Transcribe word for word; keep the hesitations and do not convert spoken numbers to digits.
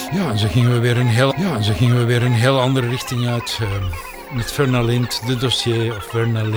Ja, en zo gingen we weer een heel, ja, en zo gingen we weer een heel andere richting uit. Uh, met Verna Lind, de dossier of Verna Lind.